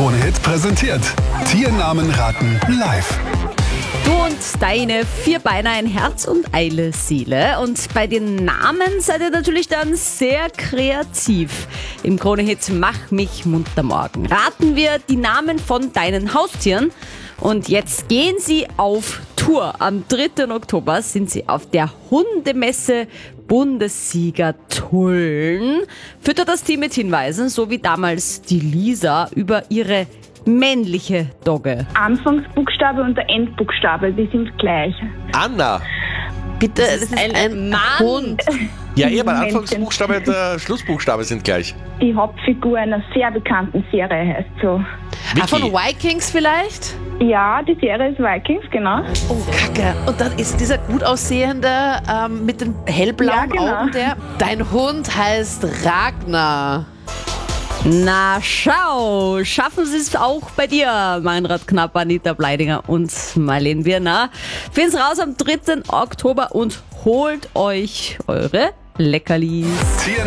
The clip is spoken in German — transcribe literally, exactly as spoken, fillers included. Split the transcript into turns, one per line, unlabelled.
Krone-Hit präsentiert Tiernamen raten live.
Du und deine Vierbeiner, ein Herz und eine Seele. Und bei den Namen seid ihr natürlich dann sehr kreativ. Im Krone-Hit Mach mich munter morgen raten wir die Namen von deinen Haustieren. Und jetzt gehen sie auf Tour. Am dritten Oktober sind sie auf der Hundemesse Bundessieger Tulln. Füttert das Team mit Hinweisen, so wie damals die Lisa über ihre männliche Dogge.
Anfangsbuchstabe und der Endbuchstabe, die sind gleich.
Anna.
Bitte, das ist ein, ein
Mann.
Hund.
Ja, ihr, mein
Männchen.
Anfangsbuchstabe und der Schlussbuchstabe sind gleich.
Die Hauptfigur einer sehr bekannten Serie heißt so.
Ah, von
Vicky.
Vikings vielleicht?
Ja, die Serie ist Vikings, genau.
Oh, Kacke. Und dann ist dieser gut aussehende ähm, mit den hellblauen
Ja, genau.
Augen, der... Dein Hund heißt Ragnar.
Na schau, schaffen sie es auch bei dir, Meinrad Knapp, Anita Bleidinger und Marlene Wirner. Find's raus am dritten Oktober und holt euch eure Leckerlis.